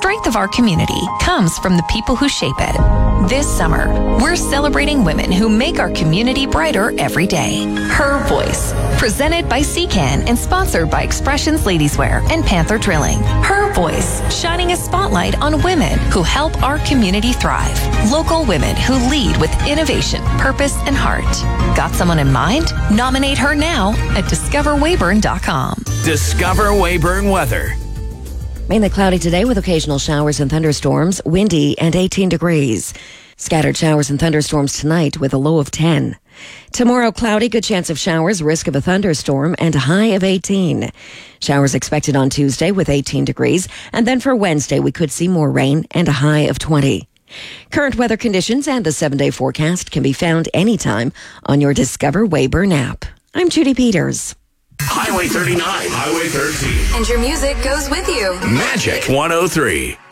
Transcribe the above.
strength of our community comes from the people who shape it. This summer, we're celebrating women who make our community brighter every day. Her Voice, presented by CCAN and sponsored by Expressions Ladieswear and Panther Drilling. Her Voice, shining a spotlight on women who help our community thrive. Local women who lead with innovation, purpose, and heart. Got someone in mind? Nominate her now at discoverwayburn.com. Discover Wayburn weather. Mainly cloudy today with occasional showers and thunderstorms, windy and 18 degrees. Scattered showers and thunderstorms tonight with a low of 10. Tomorrow, cloudy, good chance of showers, risk of a thunderstorm, and a high of 18. Showers expected on Tuesday with 18 degrees, and then for Wednesday, we could see more rain and a high of 20. Current weather conditions and the 7-day forecast can be found anytime on your Discover Wayburn app. I'm Judy Peters. Highway 39, Highway 13. And your music goes with you. Magic 103.